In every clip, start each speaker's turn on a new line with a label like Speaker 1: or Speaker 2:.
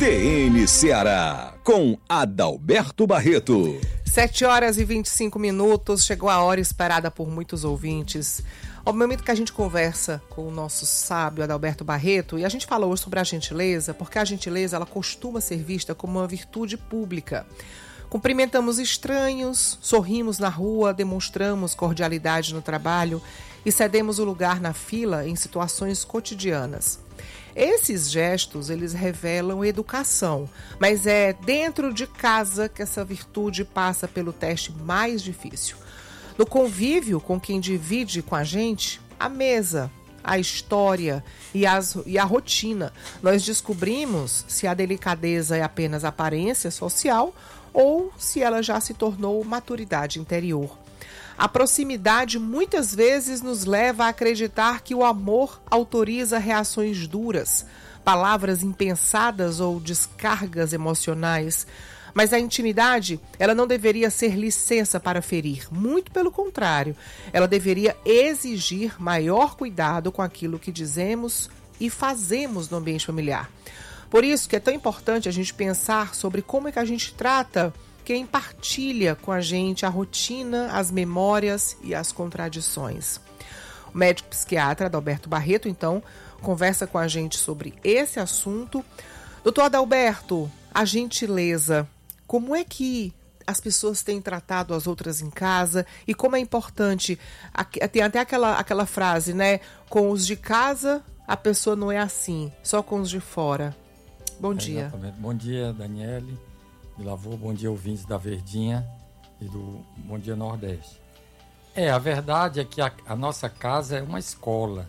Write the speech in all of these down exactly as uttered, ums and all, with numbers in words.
Speaker 1: T N Ceará, com Adalberto Barreto.
Speaker 2: sete horas e vinte e cinco minutos, chegou a hora esperada por muitos ouvintes. O momento que a gente conversa com o nosso sábio Adalberto Barreto, e a gente fala hoje sobre a gentileza, porque a gentileza ela costuma ser vista como uma virtude pública. Cumprimentamos estranhos, sorrimos na rua, demonstramos cordialidade no trabalho e cedemos o lugar na fila em situações cotidianas. Esses gestos, eles revelam educação, mas é dentro de casa que essa virtude passa pelo teste mais difícil. No convívio com quem divide com a gente, a mesa, a história e, as, e a rotina, nós descobrimos se a delicadeza é apenas aparência social ou se ela já se tornou maturidade interior. A proximidade muitas vezes nos leva a acreditar que o amor autoriza reações duras, palavras impensadas ou descargas emocionais. Mas a intimidade, ela não deveria ser licença para ferir. Muito pelo contrário, ela deveria exigir maior cuidado com aquilo que dizemos e fazemos no ambiente familiar. Por isso que é tão importante a gente pensar sobre como é que a gente trata quem partilha com a gente a rotina, as memórias e as contradições. O médico psiquiatra Adalberto Barreto, então, conversa com a gente sobre esse assunto. Doutor Adalberto, a gentileza, como é que as pessoas têm tratado as outras em casa e como é importante, tem até aquela, aquela frase, né? Com os de casa, a pessoa não é assim, só com os de fora. Bom
Speaker 3: é,
Speaker 2: dia.
Speaker 3: Exatamente. Bom dia, Daniele. De Lavô, bom dia, ouvintes da Verdinha e do Bom Dia Nordeste. É, a verdade é que a, a nossa casa é uma escola.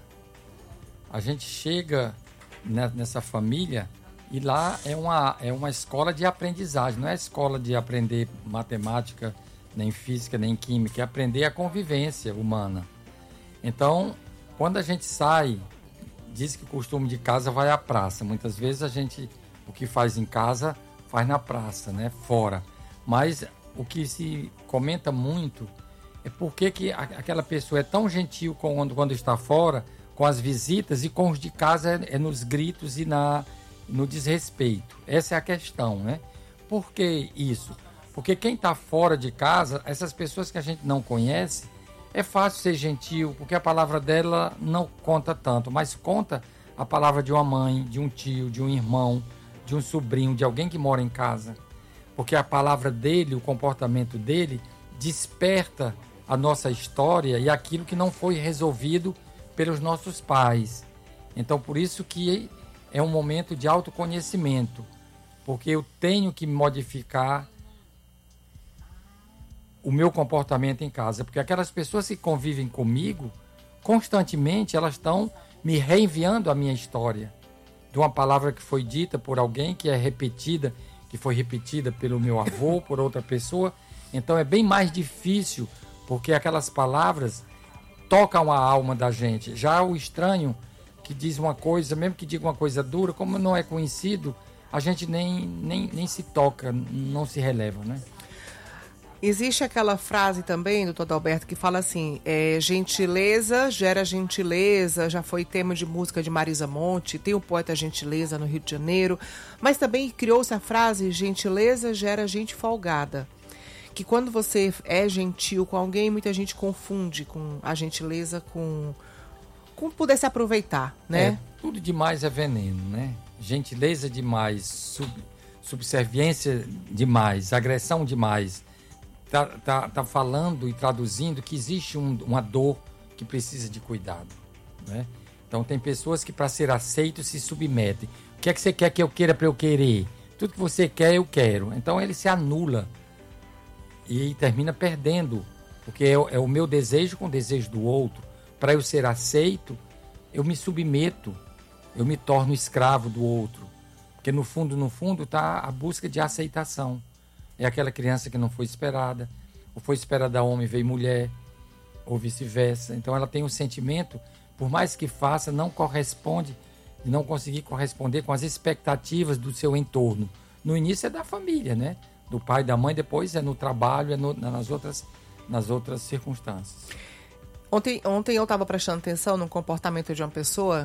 Speaker 3: A gente chega nessa família e lá é uma, é uma escola de aprendizagem. Não é escola de aprender matemática, nem física, nem química. É aprender a convivência humana. Então, quando a gente sai, diz que o costume de casa vai à praça. Muitas vezes a gente, o que faz em casa, faz na praça, né? Fora. Mas o que se comenta muito é por que que aquela pessoa é tão gentil quando, quando está fora, com as visitas, e com os de casa é, é nos gritos e na, no desrespeito. Essa é a questão, né? Por que isso? Porque quem está fora de casa, essas pessoas que a gente não conhece, é fácil ser gentil, porque a palavra dela não conta tanto, mas conta a palavra de uma mãe, de um tio, de um irmão, de um sobrinho, de alguém que mora em casa. Porque a palavra dele, o comportamento dele, desperta a nossa história e aquilo que não foi resolvido pelos nossos pais. Então, por isso que é um momento de autoconhecimento, porque eu tenho que modificar o meu comportamento em casa, porque aquelas pessoas que convivem comigo, constantemente elas estão me reenviando a minha história, de uma palavra que foi dita por alguém, que é repetida, que foi repetida pelo meu avô, por outra pessoa. Então é bem mais difícil, porque aquelas palavras tocam a alma da gente. Já o estranho, que diz uma coisa, mesmo que diga uma coisa dura, como não é conhecido, a gente nem, nem, nem se toca, não se releva, né?
Speaker 2: Existe aquela frase também, doutor Adalberto, que fala assim, é, gentileza gera gentileza, já foi tema de música de Marisa Monte, tem o poeta Gentileza no Rio de Janeiro, mas também criou-se a frase, gentileza gera gente folgada, que quando você é gentil com alguém, muita gente confunde com a gentileza com, com poder se aproveitar, né?
Speaker 3: É, tudo demais é veneno, né? Gentileza demais, sub, subserviência demais, agressão demais. Tá, tá, tá falando e traduzindo que existe um, uma dor que precisa de cuidado, né? Então tem pessoas que para ser aceito se submetem. O que é que você quer que eu queira para eu querer? Tudo que você quer eu quero. Então ele se anula e termina perdendo, porque é, é o meu desejo com o desejo do outro. Para eu ser aceito, eu me submeto, eu me torno escravo do outro, porque no fundo, no fundo está a busca de aceitação. É aquela criança que não foi esperada, ou foi esperada homem, veio mulher, ou vice-versa. Então ela tem um sentimento, por mais que faça, não corresponde, e não conseguir corresponder com as expectativas do seu entorno. No início é da família, né? Do pai, da mãe, depois é no trabalho, é no, nas, outras, nas outras circunstâncias.
Speaker 2: Ontem, ontem eu estava prestando atenção no comportamento de uma pessoa